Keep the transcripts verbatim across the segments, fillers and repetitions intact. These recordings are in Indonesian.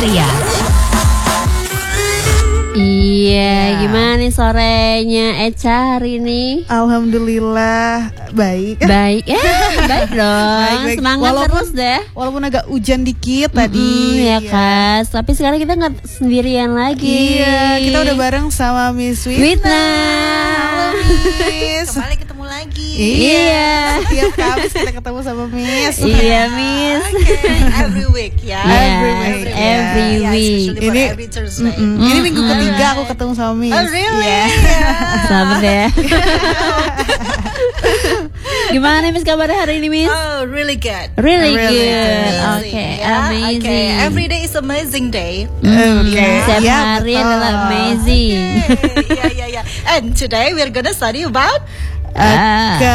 Ceria. Iya, gimana nih sorenya Echa hari ini? Alhamdulillah baik. Baik, ya baik dong. Baik, baik. Semangat walaupun, terus deh. Walaupun agak hujan dikit tadi. Mm-hmm, ya iya. kan. Tapi sekarang kita nggak sendirian lagi. Iya, kita udah bareng sama Miss Witna. Witna. Halo Miss. Kembali ketemu lagi. Iya. Setiap Kamis kita ketemu sama Miss. Iya, Miss. Okay. Every week ya. Yeah, Every week. every Yeah, week. especially for Ini every Thursday. Mm-mm. Ini minggu ketiga aku ketemu sama Miss. Oh really? Iya. Selamat ya. Gimana Miss kabarnya hari ini, Miss? Oh, really good. Really, Really good. Amazing, Oke, ya. amazing. Okay. Every day is amazing day. Hmm, Oke. Setiap Iya, hari betul. adalah amazing. Okay. yeah, yeah, yeah. And today we're gonna study about Ah, Ke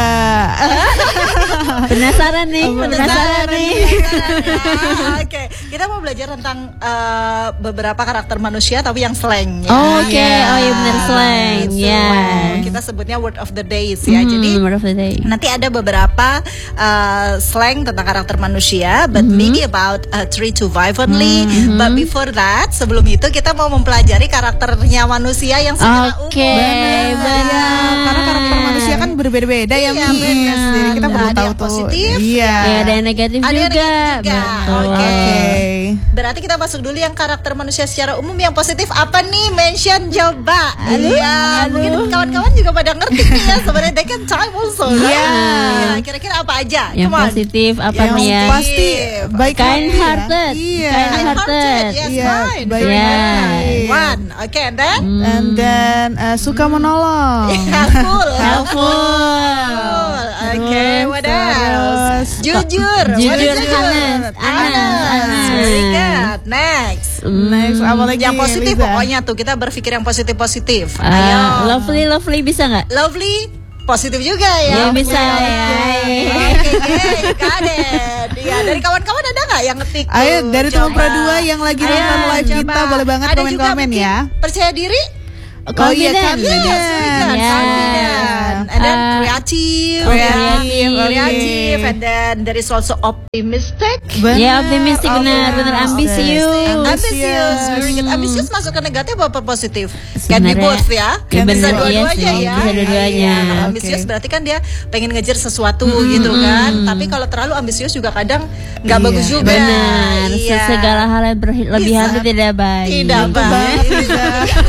penasaran nih, penasaran nih. ya. Oke, kita mau belajar tentang uh, beberapa karakter manusia tapi yang slang ya. Oh, Oke, Iya. oh iya benar slang, ya. Slang. Kita sebutnya word of the days ya. Hmm, Jadi word of the day. nanti ada beberapa uh, slang tentang karakter manusia, but Mm-hmm. maybe about uh, three to five only. But before that, sebelum itu kita mau mempelajari karakternya manusia yang secara Oke, umum. benar. karena karakter manusia kan berbeda-beda ya, Iya, Miss. benar. Jadi kita perlu Ada tahu yang tuh. positif, Iya. Ya, ada yang negatif Ada yang juga. negatif juga. Betul. Oke. Oke. Berarti kita masuk dulu yang karakter manusia secara umum yang positif apa nih? Mention coba. Iya, mungkin kawan-kawan juga pada ngerti nih ya. Sebenarnya they can time also. Iya. Iya, kira-kira apa aja? Yang Come on. positif apa Yang nih ya? pasti baik Kind hati ya. hearted. Iya. Kind Kind hearted, yes, Iya, fine. baik Very hati. good. One, okay, and then And then uh, suka menolong. helpful, Helpful. Okay, what Terus. else? Jujur, What Jujur, is honest, honest, honest. Very good. Next. Next, apa lagi? Yang positif Liza? pokoknya tuh kita berpikir yang positif-positif. Ah, Ayo. lovely, lovely bisa nggak? Lovely, positif juga ya. Ya, bisa Oke, ya. Oke, oke, got it. Ya, dari kawan-kawan ada nggak yang ngetik? tuh? Ayo dari teman Coba. produa yang lagi Ayo, nonton live coba. kita boleh banget Ada juga komen-komen mungkin ya. Percaya diri? Oh iya, Confident. confident. Yes, very good. Yeah. Confident. And then Uh, creative, creative, yeah. okay. creative, and then there is also optimistic. Benar. Ya, optimistic, benar, benar, ambisius. Ambisius, very good. Ambisius masuk ke negatif apa positif? Can be Sebenarnya- both ya. Ya, Bisa benar, iya dua-duanya sih, ya. bisa dua-duanya. Iya, kalau Oke. ambisius berarti kan dia pengen ngejar sesuatu gitu kan. Tapi kalau terlalu ambisius juga kadang nggak Iya, bagus juga. Benar, Iya. segala hal yang berlebihan Bisa. itu tidak baik. Tidak baik. Bisa.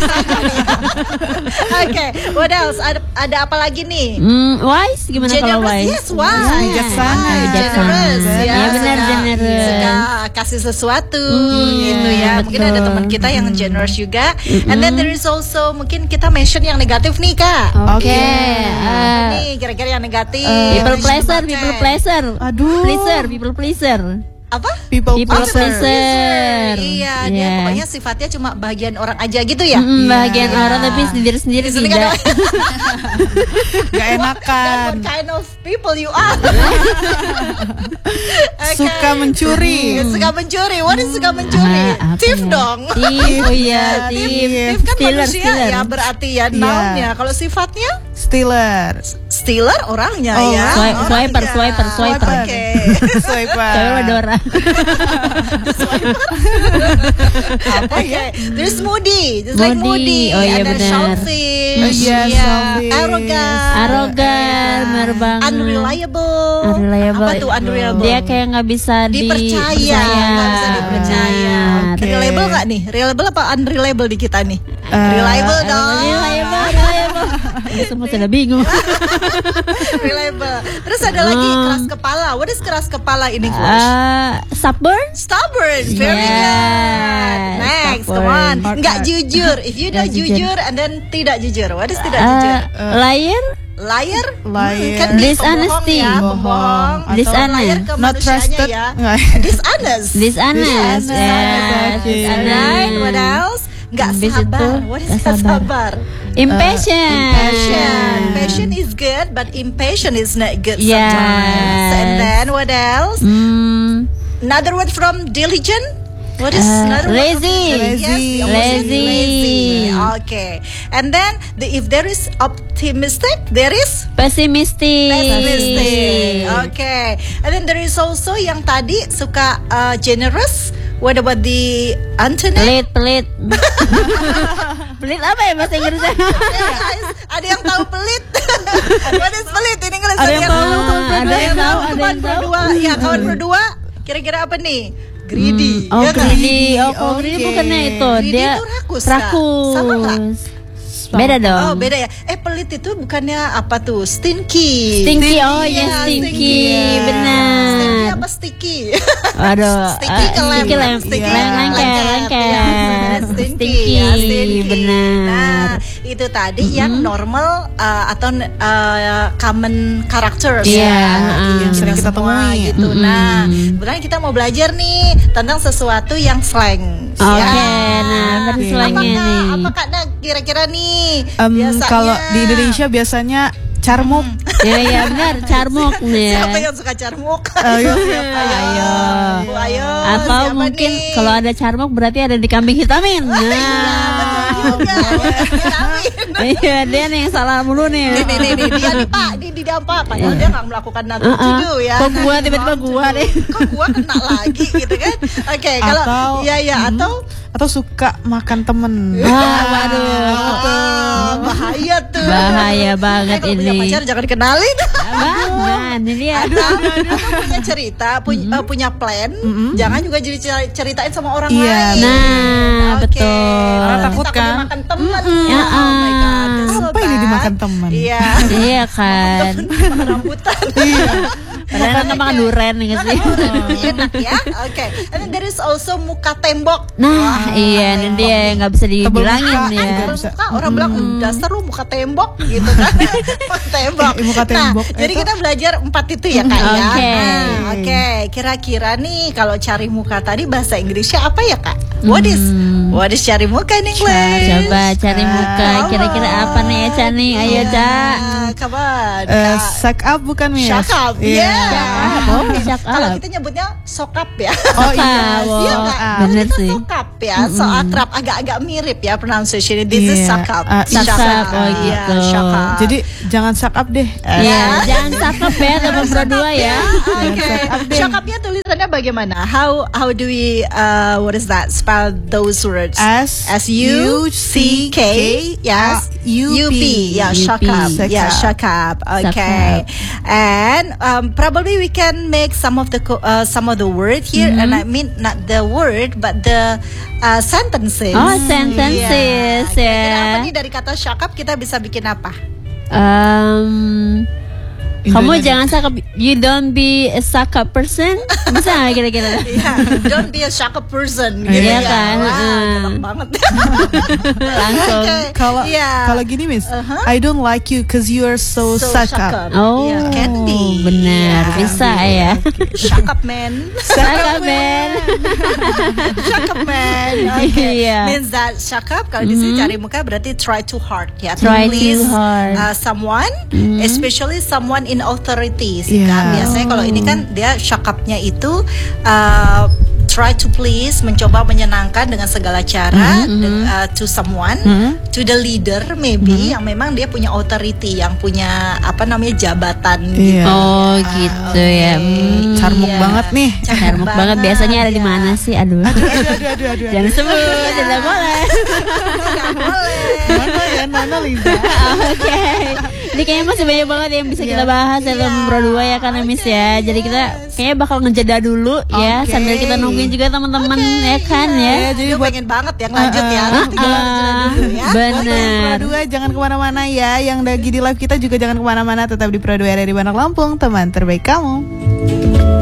Oke, what else? Ada, ada apa lagi nih? Hmm, wise gimana kalau Generous, wise? yes, wise. Bijaksana. Ah, generous, Benar. ya. Ya, benar, Suka- generous. Suka kasih sesuatu Hmm, gitu ya. Mungkin betul. ada teman kita yang generous juga. And then there is also mungkin kita mention yang negatif nih, Kak. Oke. Apa eh, nih kira-kira yang negatif? people Yang pleaser, dipakai? people pleaser. Aduh. Pleaser, people pleaser. Apa? People, People pleaser. pleaser. Iya, dia Yeah. pokoknya sifatnya cuma bagian orang aja gitu ya. Mm, bahagian Iya. orang tapi sendiri sendiri Sendiri tidak. kan- Gak enakan. What kind of people you are? Okay. Suka mencuri. Suka mencuri. What is suka mencuri? Ah, apa Thief ya? dong. Thief, oh iya, Thief, thief. thief kan Stealer, manusia stealer. ya berarti ya Iya. nounnya. Kalau sifatnya Stealer. stealer orangnya Oh, ya. swi- Orangnya. swiper, swiper, swiper. Oke. Swiper. Saya Dora. Oke. There's moody, just like Moody. moody. Oh, iya, And then benar. selfish. Oh, iya, Yeah. selfish. Arrogant. Arogan, Yeah. benar banget. Unreliable. Unreliable. Apa tuh unreliable? Dia kayak nggak bisa dipercaya, nggak bisa dipercaya. Oke. Reliable nggak nih? Reliable apa unreliable di kita nih? Eh, Reliable dong. Reliable, reliable. Ini semua sudah bingung. Reliable. Terus ada lagi Hmm. keras kepala. What is keras kepala in English? Ah, stubborn? Stubborn. Very Yeah. good. Next, come on. Stubborn. Nggak jujur. If you Nggak don't jujur. jujur and then tidak jujur. What is tidak Ah, jujur? liar? Liar? Liar. Kan dia Dishonesty. pembohong ya, Bohong. pembohong. Atau Dishonest. Liar ke Not manusianya trusted. ya. Nggak. Dishonest. Dishonest. Dishonest. Yes, Oke. Alright, what else? Nggak Habis sabar. itu, What is nggak nggak sabar. sabar? Impatient. Impatient. Patient is good, but impatient is not good Yes. sometimes. And then what else? Hmm, Another word from diligent. What is Uh, another word? lazy. Yes, the opposite, Lazy. lazy. Okay. And then the, if there is optimistic, there is pessimistic. pessimistic. Okay. And then there is also yang tadi suka uh, generous. What about the Antoinette? Pelit, pelit. Pelit apa ya bahasa Inggrisnya? Hey guys, ada yang tahu pelit? What is pelit in English? Ada yang tahu, ada yang tahu, ada Kawan yang tahu. berdua, ya kawan berdua. Kira-kira apa nih? Greedy. Oh, ya kan? greedy. Oh, kalau greedy Oke. bukannya itu. Greedy Dia itu rakus, Kak. rakus. Sama nggak? Beda dong. Oh beda ya. Eh pelit itu bukannya apa tuh? Stinky. Stinky, oh ya Iya, stinky, Stinky benar. apa sticky? Aduh, Sticky eh, ke lem. sticky lem, Sticky lem, lem, lengket, lengket. lengket. Ya, Stinky, stinky, ya, stinky. benar. Nah, itu tadi yang normal uh, atau uh, common characters Iya, ya, uh-uh. Yang sering kita semua temui. gitu. Mm-mm. Nah, sebenarnya kita mau belajar nih tentang sesuatu yang slang. Oke, nah, berarti slangnya Apakah, nih. apakah ada kira-kira nih? Em, biasanya kalau di Indonesia biasanya carmuk. Ya, ya benar, carmuk nih. Siapa yang suka carmuk? Ayo, siapa? Ayo. Bu, ayo. Atau Siapa mungkin nih? kalau ada carmuk berarti ada di kambing hitamin. Nah, juga. Amin. iya dia nih yang salah mulu nih. Nih, nih, nih, nih, dia nih Pak, dia di dampak. Padahal dia nggak melakukan nothing to Uh-uh. do ya. Kok gua tiba-tiba gua deh. Kok gua kena lagi gitu kan? Oke, kalau Atau iya iya atau atau suka makan temen. Wah, waduh. ah, bahaya tuh. Bahaya banget Eh, kalau punya ini. pacar jangan dikenalin. Nah, ini dia. Atau, atau punya cerita, punya, eh, punya plan, jangan juga jadi cer- ceritain sama orang Iya, lain. Nah, Oke. betul. Nanti Takut takut kan? dimakan teman. Ya, Oh my god. that's so Apa ini bad. dimakan teman? Iya. Iya kan. Makan rambutan. Padahal kan makan duren nih sih. Enak ya. Oke. And then there is also muka tembok. Nah, iya ini dia yang nggak bisa dibilangin muka. ya. Tebel muka, orang bilang dasar lu muka tembok gitu kan. Muka tembok. Eh, muka tembok. Nah, jadi Itu- kita belajar empat itu ya Kak ya. Oke. Nah, Oke, kira-kira nih kalau cari muka tadi bahasa Inggrisnya apa ya Kak? What is What is cari muka in English? Coba cari muka. Kira-kira apa nih Eca nih? Ayo Cak. Ah, come on. Eh, Kak. suck up bukan Miss? Shut up, Iya. yeah. Oh, shut Kalau up. kita nyebutnya sokap ya. Oh iya, Wow, Iya nggak? Kalau bener kita sih. sokap ya, so akrab, agak-agak mirip ya pronunciation. This is Iya. sokap. Ah, Sokap, oh Iya, gitu. sokap. Jadi jangan suck up deh. Eh, Iya, jangan sakep ya teman berdua ya. Oke, sokapnya tulisannya bagaimana? How how do we uh, what is that? Spell those words. S S U C K yes U P. yeah U P. shakap yeah Shakap. shakap okay and um, probably we can make some of the co- uh, some of the word here and I mean not the word but the uh, sentences. Oh, sentences, Iya. Kira-kira ya. apa nih dari kata shakap kita bisa bikin apa? Um, kamu Indonesia. jangan sakep. You don't be a sakep person. Bisa nggak kira-kira? Iya, don't be a shakap person gitu Iya ya. kan, Wah, heeh. galak banget. Langsung. Oke, Kalau iya. kalau gini Miss, Uh-huh. I don't like you cause you are so, So suck up. shakap. Oh, Iya, can be. benar. Iya, Bisa can be. ya. Shakap man. Sakep men. Shakap man. Okay. Iya. Means that shakap kalau di sini cari muka berarti try too hard ya. To Try please, too hard. uh, someone, especially someone in authority. sih, Iya. kan. Biasanya kalau ini kan dia shakapnya itu uh, try to please, mencoba menyenangkan dengan segala cara de- uh, to someone, to the leader maybe yang memang dia punya authority, yang punya apa namanya jabatan. Iya. Oh gitu ya. Hmm, Carmuk Iya. banget nih. Carmuk banget. Biasanya ada di ya. mana sih? Aduh. Aduh, aduh, aduh, aduh. Jangan sebut, tidak boleh. Nggak boleh. Mana ya, Nona Liza? Oke. Ini kayaknya masih banyak banget yang bisa kita bahas ya teman berdua ya kan Miss ya. Jadi kita kayaknya bakal ngejeda dulu ya Oke. sambil kita nungguin juga teman-teman ya kan ya. Ya, jadi Gue buat pengen banget yang lanjut ya. Uh-uh. Nanti kita lanjut dulu ya. Benar. Pro dua jangan kemana-mana ya. Yang lagi di live kita juga jangan kemana-mana. Tetap di Pro dua R R I Bandar Lampung, teman terbaik kamu.